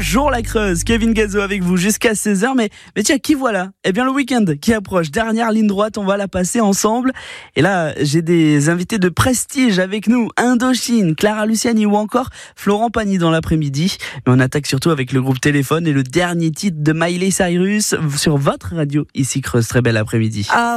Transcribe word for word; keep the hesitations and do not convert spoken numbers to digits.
Bonjour la Creuse, Kevin Gazo avec vous jusqu'à seize heures. Mais, mais tiens, qui voilà? Eh bien le week-end qui approche, dernière ligne droite, on va la passer ensemble. Et là, j'ai des invités de prestige avec nous. Indochine, Clara Luciani ou encore Florent Pagny dans l'après-midi. Mais on attaque surtout avec le groupe Téléphone et le dernier titre de Miley Cyrus sur votre radio, ici Creuse. Très bel après-midi. Ah.